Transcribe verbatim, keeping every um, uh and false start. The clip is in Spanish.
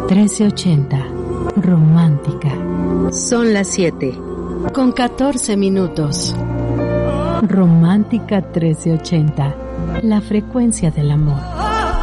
trece ochenta. Romántica. Son las siete. Con catorce minutos. Romántica trece ochenta. La frecuencia del amor.